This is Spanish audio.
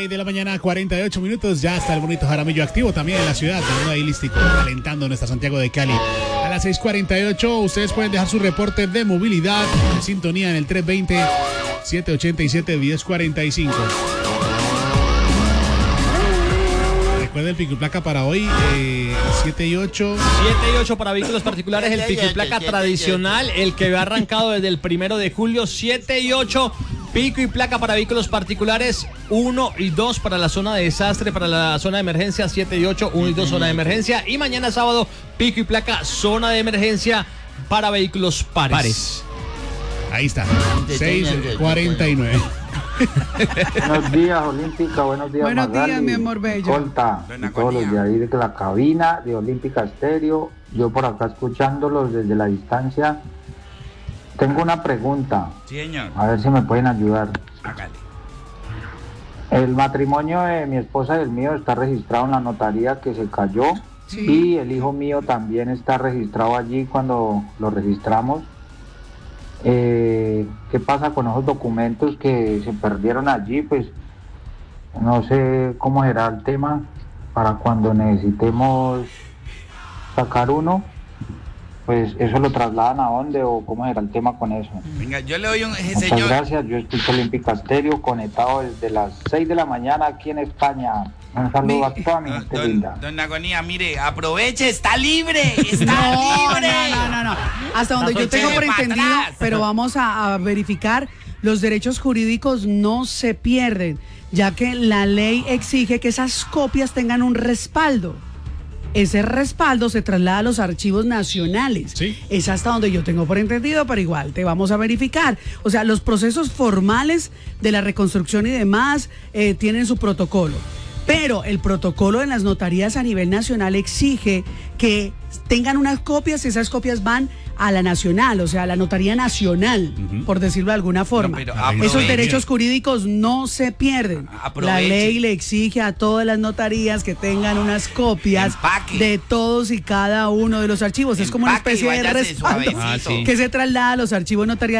6 de la mañana, 48 minutos. Ya está el bonito Jaramillo activo también en la ciudad. Tenemos ahí listico, calentando nuestra Santiago de Cali. A las 6:48 ustedes pueden dejar su reporte de movilidad de sintonía en el 320-787-1045. Recuerda el pico y placa para hoy, 7 y 8. 7 y 8 para vehículos particulares, el pico y placa tradicional, el que ha arrancado desde el 1 de julio, 7 y 8. Pico y placa para vehículos particulares, 1 y 2 para la zona de desastre, para la zona de emergencia, 7 y 8, 1 y 2 zona de emergencia. Y mañana sábado, pico y placa, zona de emergencia para vehículos pares. Ahí está, 6:49. Buenos días, Olímpica. Buenos días, Buenos Magali, días, mi amor bello. Colta, y todos los de ahí de la cabina de Olímpica Estéreo. Yo por acá escuchándolos desde la distancia. Tengo una pregunta. Sí, señor. A ver si me pueden ayudar. Hágale. El matrimonio de mi esposa y el mío está registrado en la notaría que se cayó. Sí. Y el hijo mío también está registrado allí cuando lo registramos. ¿Qué pasa con esos documentos que se perdieron allí? Pues no sé cómo será el tema para cuando necesitemos sacar uno, pues eso lo trasladan a dónde o cómo será el tema con eso. Venga, yo le doy un Muchas señor. gracias, yo escucho Olímpica Estéreo conectado desde las 6 de la mañana aquí en España. Un saludo a toda mi gente linda. Don Agonía, mire, aproveche, está libre, está libre. No. Hasta donde yo tengo por entendido, pero vamos a verificar, los derechos jurídicos no se pierden, ya que la ley exige que esas copias tengan un respaldo. Ese respaldo se traslada a los archivos nacionales. Sí. Es hasta donde yo tengo por entendido, pero igual te vamos a verificar. O sea, los procesos formales de la reconstrucción y demás tienen su protocolo. Pero el protocolo en las notarías a nivel nacional exige que tengan unas copias y esas copias van a la nacional, o sea, a la notaría nacional, por decirlo de alguna forma. pero Esos derechos jurídicos no se pierden. Aproveche. La ley le exige a todas las notarías que tengan unas copias Empaque. de todos y cada uno de los archivos. Es como una Empaque y especie de váyase respaldo suavecito. que se traslada a los archivos notariales